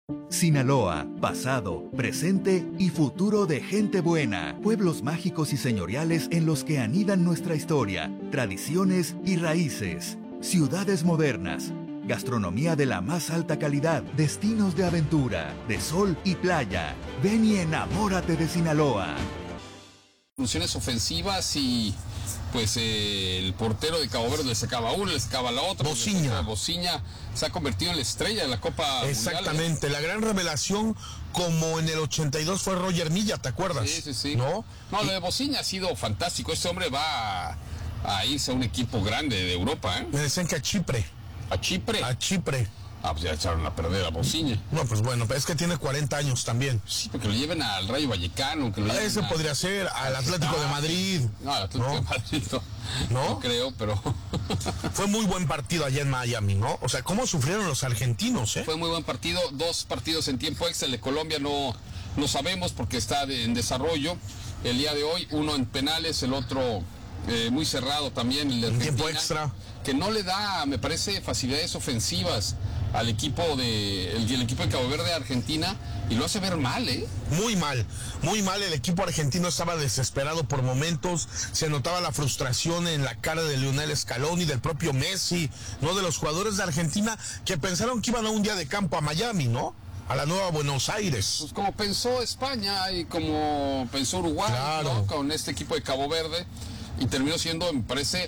Sinaloa, pasado, presente y futuro de gente buena. Pueblos mágicos y señoriales en los que anidan nuestra historia, tradiciones y raíces. Ciudades modernas, gastronomía de la más alta calidad, destinos de aventura, de sol y playa. Ven y enamórate de Sinaloa. Funciones ofensivas y pues el portero de Cabo Verde le sacaba uno, le sacaba la otra. Bociña se ha convertido en la estrella de la Copa Exactamente, Mundial, la gran revelación, como en el 82 fue Roger Milla, ¿te acuerdas? Sí. ¿No? Lo de Bociña ha sido fantástico. Este hombre va a irse a un equipo grande de Europa, ¿eh? Me decían que a Chipre. ¿A Chipre? A Chipre. Ah, pues ya echaron a perder a Bociña. No, pues bueno, es que tiene 40 años también. Sí, porque lo lleven al Rayo Vallecano. Que lo lleven Ese podría ser, al Atlético de Madrid. No, al Atlético de Madrid no creo, pero... Fue muy buen partido allá en Miami, ¿no? O sea, ¿cómo sufrieron los argentinos, eh? Fue muy buen partido, 2 partidos en tiempo extra. El de Colombia no sabemos porque está en desarrollo. El día de hoy, uno en penales, el otro muy cerrado también, el de Argentina, en tiempo extra. Que no le da, me parece, facilidades ofensivas al equipo el equipo de Cabo Verde de Argentina, y lo hace ver mal, ¿eh? Muy mal, el equipo argentino estaba desesperado por momentos, se notaba la frustración en la cara de Lionel Scaloni, del propio Messi, ¿no? De los jugadores de Argentina que pensaron que iban a un día de campo a Miami, ¿no? A la nueva Buenos Aires. Pues como pensó España y como pensó Uruguay, claro, ¿no? Con este equipo de Cabo Verde, y terminó siendo, me parece,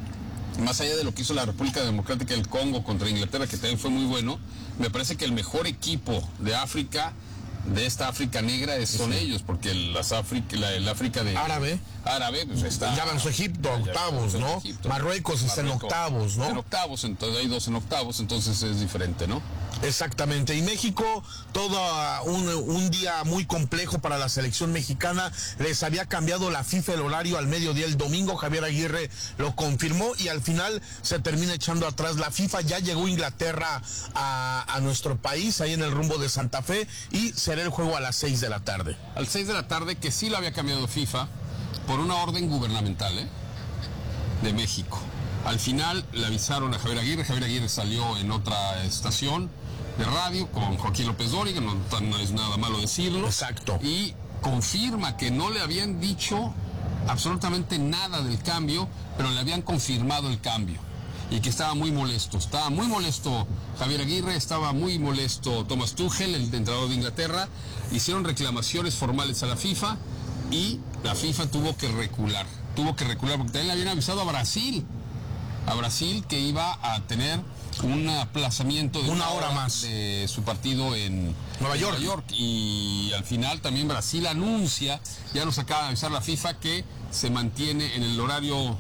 más allá de lo que hizo la República Democrática del Congo contra Inglaterra, que también fue muy bueno, me parece que el mejor equipo de África, de esta África negra, son ellos, porque el África de árabe, pues está... Ya avanzó Egipto, octavos, ¿no? Marruecos está en octavos, ¿no? En octavos, entonces hay 2 en octavos, entonces es diferente, ¿no? Exactamente, y México, todo un día muy complejo para la selección mexicana. Les había cambiado la FIFA el horario al mediodía el domingo, Javier Aguirre lo confirmó, y al final se termina echando atrás la FIFA. Ya llegó Inglaterra a nuestro país, ahí en el rumbo de Santa Fe, y será el juego a las 6 de la tarde. Al 6 de la tarde, que sí lo había cambiado FIFA por una orden gubernamental, de México. Al final le avisaron a Javier Aguirre salió en otra estación de radio con Joaquín López Dóriga, no es nada malo decirlo. Exacto. Y confirma que no le habían dicho absolutamente nada del cambio, pero le habían confirmado el cambio. Y que estaba muy molesto Javier Aguirre, estaba muy molesto Thomas Tuchel, el entrenador de Inglaterra. Hicieron reclamaciones formales a la FIFA y la FIFA tuvo que recular porque también le habían avisado a Brasil que iba a tener un aplazamiento de una hora más de su partido en Nueva York. Y al final también Brasil anuncia, ya nos acaba de avisar la FIFA, que se mantiene en el horario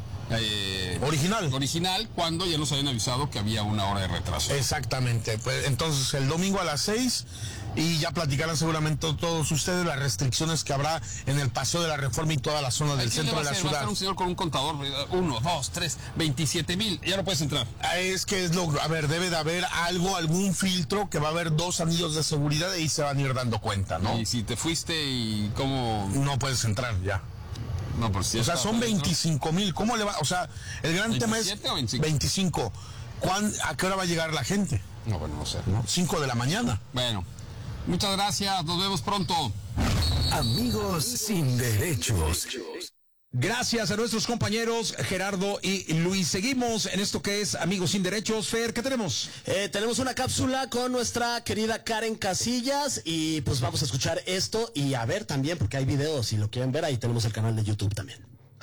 original, cuando ya nos habían avisado que había una hora de retraso. Exactamente, pues entonces el domingo a las 6, y ya platicarán seguramente todos ustedes las restricciones que habrá en el Paseo de la Reforma y toda la zona del centro de la ciudad. Un señor con un contador, 1, 2, 3, 27,000, ya no puedes entrar. Debe de haber algún filtro, que va a haber 2 anillos de seguridad, y ahí se van a ir dando cuenta, ¿no? Y si te fuiste y cómo... No puedes entrar ya. No, por si o sea, son 25,000. ¿Cómo le va? O sea, el gran tema es 25. ¿A qué hora va a llegar la gente? No, bueno, no sé. 5 de la mañana. Bueno, muchas gracias. Nos vemos pronto. Amigos sin derechos. Gracias a nuestros compañeros Gerardo y Luis. Seguimos en esto que es Amigos sin Derechos. Fer, ¿qué tenemos? Tenemos una cápsula con nuestra querida Karen Casillas, y pues vamos a escuchar esto y a ver también, porque hay videos, si lo quieren ver, ahí tenemos el canal de YouTube también.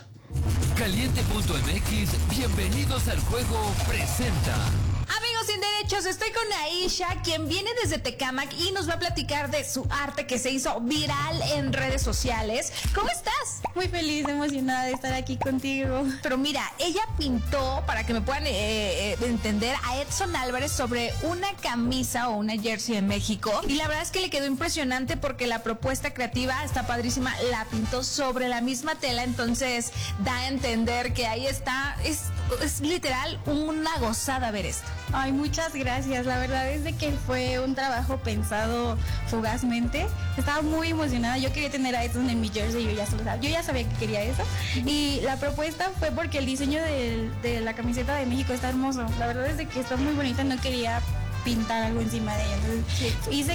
Caliente.mx, bienvenidos al juego, presenta. Amigos sin derechos, estoy con Aisha, quien viene desde Tecámac y nos va a platicar de su arte que se hizo viral en redes sociales. ¿Cómo estás? Muy feliz, emocionada de estar aquí contigo. Pero mira, ella pintó, para que me puedan entender, a Edson Álvarez sobre una camisa o una jersey en México, y la verdad es que le quedó impresionante porque la propuesta creativa está padrísima. La pintó sobre la misma tela, entonces da a entender que ahí está, es literal una gozada ver esto. Ay, muchas gracias. La verdad es de que fue un trabajo pensado fugazmente. Estaba muy emocionada. Yo quería tener a Edson en mi jersey, yo ya sabía que quería eso. Y la propuesta fue porque el diseño de la camiseta de México está hermoso. La verdad es de que está muy bonita. No quería pintar algo encima de ella. Entonces, hice